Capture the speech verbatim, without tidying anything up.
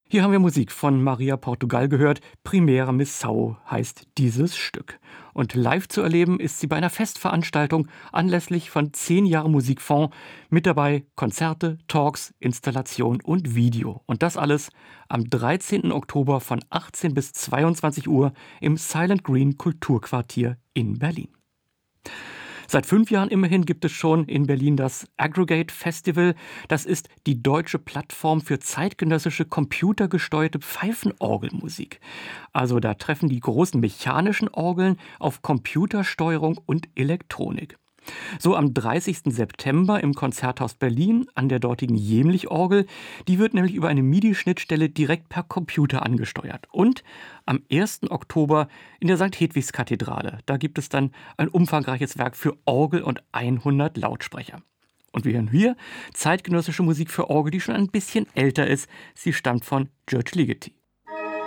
Hier haben wir Musik von Maria Portugal gehört. Primera Missão heißt dieses Stück. Und live zu erleben ist sie bei einer Festveranstaltung anlässlich von zehn Jahre Musikfonds. Mit dabei Konzerte, Talks, Installation und Video. Und das alles am dreizehnten Oktober von achtzehn bis zweiundzwanzig Uhr im Silent Green Kulturquartier in Berlin. Seit fünf Jahren immerhin gibt es schon in Berlin das Aggregate Festival. Das ist die deutsche Plattform für zeitgenössische computergesteuerte Pfeifenorgelmusik. Also da treffen die großen mechanischen Orgeln auf Computersteuerung und Elektronik. So am dreißigsten September im Konzerthaus Berlin an der dortigen Jemlich-Orgel. Die wird nämlich über eine MIDI-Schnittstelle direkt per Computer angesteuert. Und am ersten Oktober in der Sankt Hedwigs-Kathedrale. Da gibt es dann ein umfangreiches Werk für Orgel und hundert Lautsprecher. Und wir hören hier zeitgenössische Musik für Orgel, die schon ein bisschen älter ist. Sie stammt von György Ligeti.